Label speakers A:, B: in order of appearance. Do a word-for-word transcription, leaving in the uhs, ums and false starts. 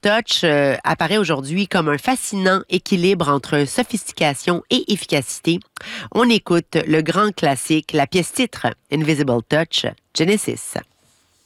A: Touch euh, apparaît aujourd'hui comme un fascinant équilibre entre sophistication et efficacité. On écoute le grand classique, la pièce titre Invisible Touch, Genesis.